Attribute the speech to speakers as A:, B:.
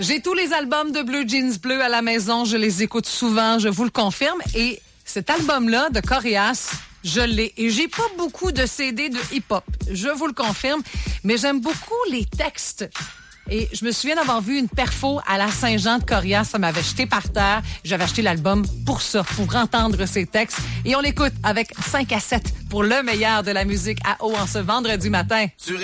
A: J'ai tous les albums de Bleu Jeans Bleu à la maison. Je les écoute souvent, je vous le confirme. Et cet album-là de Coréas, je l'ai. Et j'ai pas beaucoup de CD de hip-hop, je vous le confirme. Mais j'aime beaucoup les textes. Et je me souviens d'avoir vu une perfo à la Saint-Jean de Coréas. Ça m'avait jeté par terre. J'avais acheté l'album pour ça, pour entendre ses textes. Et on l'écoute avec 5 à 7 pour le meilleur de la musique à eau en ce vendredi matin.